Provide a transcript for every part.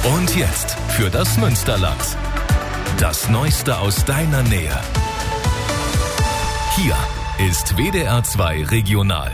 Und jetzt für das Münsterland. Das Neueste aus deiner Nähe. Hier ist WDR 2 Regional.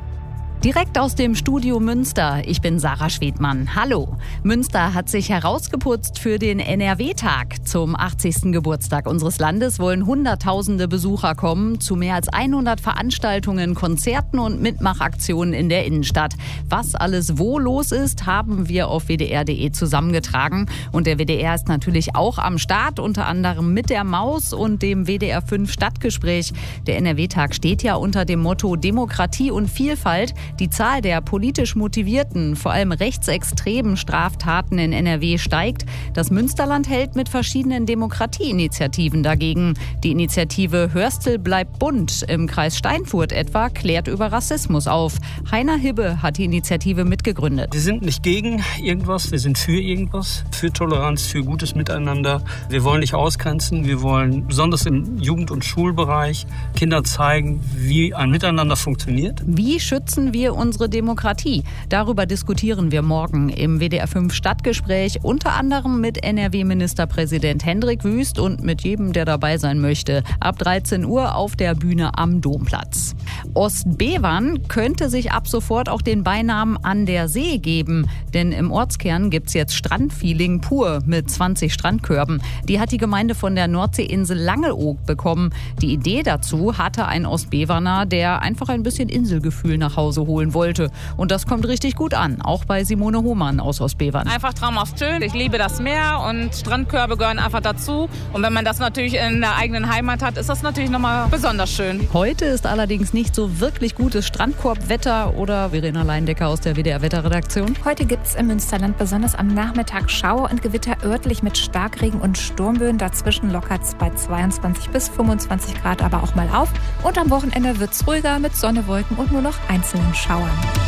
Direkt aus dem Studio Münster. Ich bin Sarah Schwedmann. Hallo. Münster hat sich herausgeputzt für den NRW-Tag. Zum 80. Geburtstag unseres Landes wollen Hunderttausende Besucher kommen zu mehr als 100 Veranstaltungen, Konzerten und Mitmachaktionen in der Innenstadt. Was alles wo los ist, haben wir auf wdr.de zusammengetragen. Und der WDR ist natürlich auch am Start, unter anderem mit der Maus und dem WDR 5 Stadtgespräch. Der NRW-Tag steht ja unter dem Motto Demokratie und Vielfalt. Die Zahl der politisch motivierten, vor allem rechtsextremen Straftaten in NRW steigt. Das Münsterland hält mit verschiedenen Demokratieinitiativen dagegen. Die Initiative Hörstel bleibt bunt im Kreis Steinfurt etwa klärt über Rassismus auf. Heiner Hibbe hat die Initiative mitgegründet. Wir sind nicht gegen irgendwas, wir sind für irgendwas. Für Toleranz, für gutes Miteinander. Wir wollen nicht ausgrenzen, wir wollen besonders im Jugend- und Schulbereich Kindern zeigen, wie ein Miteinander funktioniert. Wie schützen wir unsere Demokratie? Darüber diskutieren wir morgen im WDR 5 Stadtgespräch, unter anderem mit NRW-Ministerpräsident Hendrik Wüst und mit jedem, der dabei sein möchte. Ab 13 Uhr auf der Bühne am Domplatz. Ostbevern könnte sich ab sofort auch den Beinamen An der See geben, denn im Ortskern gibt's jetzt Strandfeeling pur mit 20 Strandkörben. Die hat die Gemeinde von der Nordseeinsel Langeoog bekommen. Die Idee dazu hatte ein Ostbeverner, der einfach ein bisschen Inselgefühl nach Hause holen wollte. Und das kommt richtig gut an, auch bei Simone Hohmann aus Ostbevern. Einfach traumhaft schön. Ich liebe das Meer und Strandkörbe gehören einfach dazu. Und wenn man das natürlich in der eigenen Heimat hat, ist das natürlich nochmal besonders schön. Heute ist allerdings nicht so wirklich gutes Strandkorbwetter, oder Verena Leindecker aus der WDR-Wetterredaktion? Heute gibt es im Münsterland besonders am Nachmittag Schauer und Gewitter örtlich mit Starkregen und Sturmböen. Dazwischen lockert es bei 22 bis 25 Grad aber auch mal auf. Und am Wochenende wird es ruhiger mit Sonne, Wolken und nur noch einzelnen Schauern.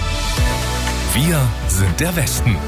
Wir sind der Westen.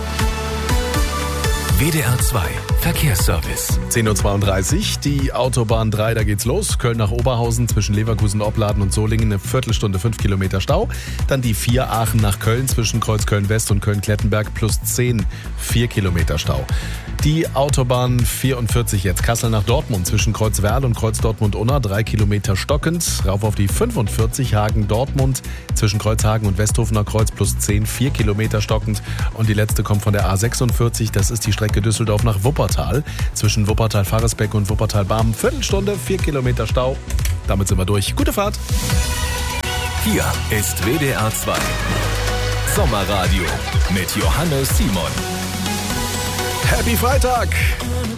WDR 2 Verkehrsservice. 10.32 Uhr, die Autobahn 3, da geht's los. Köln nach Oberhausen zwischen Leverkusen, Opladen und Solingen eine Viertelstunde, 5 Kilometer Stau. Dann die 4 Aachen nach Köln zwischen Kreuz Köln-West und Köln-Klettenberg plus 10, 4 Kilometer Stau. Die Autobahn 44 jetzt, Kassel nach Dortmund zwischen Kreuz Werl und Kreuz Dortmund-Unna, 3 Kilometer stockend. Rauf auf die 45 Hagen-Dortmund zwischen Kreuzhagen und Westhofener Kreuz plus 10, 4 Kilometer stockend. Und die letzte kommt von der A46, das ist die Strecke Düsseldorf nach Wuppertal. Zwischen Wuppertal-Faresbeck und Wuppertal-Barmen, Viertelstunde, 4 Kilometer Stau. Damit sind wir durch. Gute Fahrt. Hier ist WDR 2 Sommerradio mit Johannes Simon. Happy Freitag!